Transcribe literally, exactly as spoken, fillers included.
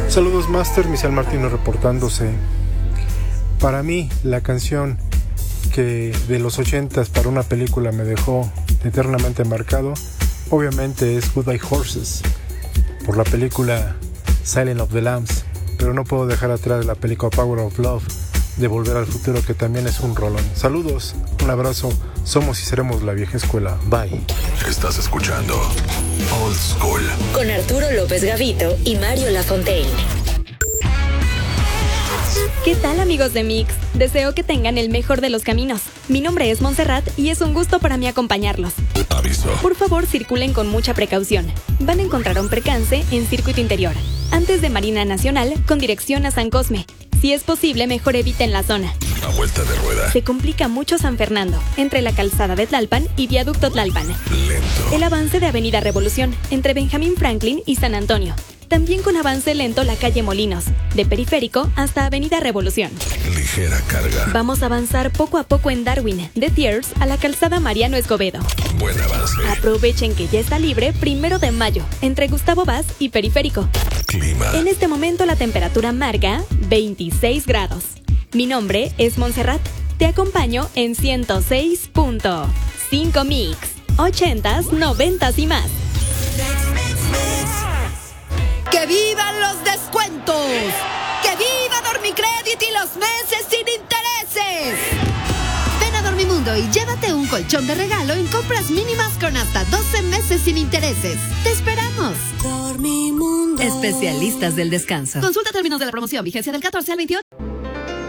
Saludos Master, Michel Martino reportándose. Para mí, la canción que de los ochentas para una película me dejó eternamente marcado, obviamente es Goodbye Horses, por la película Silence of the Lambs, pero no puedo dejar atrás la película Power of Love, de Volver al Futuro, que también es un rolón. Saludos, un abrazo, somos y seremos la vieja escuela. Bye. Estás escuchando Old School con Arturo López Gavito y Mario Lafontaine. ¿Qué tal, amigos de Mix? Deseo que tengan el mejor de los caminos. Mi nombre es Montserrat y es un gusto para mí acompañarlos. Aviso. Por favor, circulen con mucha precaución. Van a encontrar un percance en circuito interior, antes de Marina Nacional, con dirección a San Cosme. Si es posible, mejor eviten la zona. A vuelta de rueda. Se complica mucho San Fernando, entre la calzada de Tlalpan y Viaducto Tlalpan. Lento. El avance de Avenida Revolución, entre Benjamín Franklin y San Antonio. También con avance lento la calle Molinos, de Periférico hasta Avenida Revolución. Ligera carga. Vamos a avanzar poco a poco en Darwin, de Thiers a la calzada Mariano Escobedo. Buen avance. Aprovechen que ya está libre Primero de Mayo, entre Gustavo Vaz y Periférico. Clima. En este momento la temperatura marca veintiséis grados. Mi nombre es Montserrat. Te acompaño en ciento seis punto cinco Mix. ochentas, noventas y más. ¡Que vivan los descuentos! ¡Que viva Dormicrédito y los meses sin intereses! Ven a Dormimundo y llévate un colchón de regalo en compras mínimas con hasta doce meses sin intereses. ¡Te esperamos! Dormimundo. Especialistas del descanso. Consulta términos de la promoción. Vigencia del catorce al veintiocho.